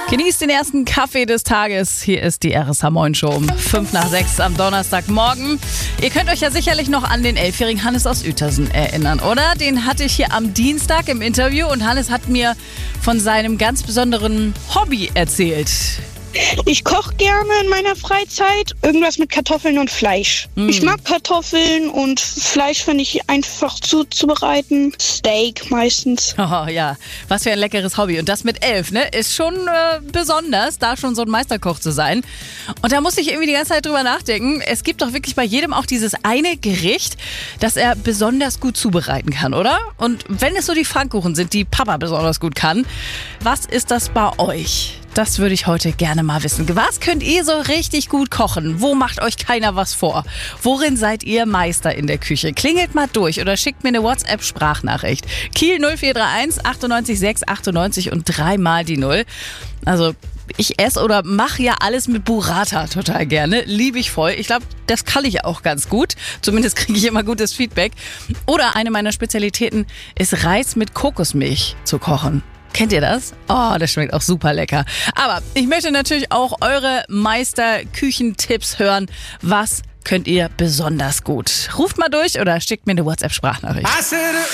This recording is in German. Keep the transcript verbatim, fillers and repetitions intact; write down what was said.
Genießt den ersten Kaffee des Tages. Hier ist die R S H Moin Show um fünf nach sechs am Donnerstagmorgen. Ihr könnt euch ja sicherlich noch an den elfjährigen Hannes aus Uetersen erinnern, oder? Den hatte ich hier am Dienstag im Interview und Hannes hat mir von seinem ganz besonderen Hobby erzählt. Ich koche gerne in meiner Freizeit. Irgendwas mit Kartoffeln und Fleisch. Mm. Ich mag Kartoffeln und Fleisch finde ich einfach zuzubereiten. Steak meistens. Oh ja, was für ein leckeres Hobby. Und das mit elf, ne? Ist schon äh, besonders, da schon so ein Meisterkoch zu sein. Und da muss ich irgendwie die ganze Zeit drüber nachdenken. Es gibt doch wirklich bei jedem auch dieses eine Gericht, das er besonders gut zubereiten kann, oder? Und wenn es so die Pfannkuchen sind, die Papa besonders gut kann, was ist das bei euch? Das würde ich heute gerne mal wissen. Was könnt ihr so richtig gut kochen? Wo macht euch keiner was vor? Worin seid ihr Meister in der Küche? Klingelt mal durch oder schickt mir eine WhatsApp-Sprachnachricht. Kiel null vier drei eins achtundneunzig sechs achtundneunzig und dreimal die Null. Also ich esse oder mache ja alles mit Burrata total gerne. Liebe ich voll. Ich glaube, das kann ich auch ganz gut. Zumindest kriege ich immer gutes Feedback. Oder eine meiner Spezialitäten ist Reis mit Kokosmilch zu kochen. Kennt ihr das? Oh, das schmeckt auch super lecker. Aber ich möchte natürlich auch eure Meister-Küchentipps hören. Was könnt ihr besonders gut? Ruft mal durch oder schickt mir eine WhatsApp-Sprachnachricht.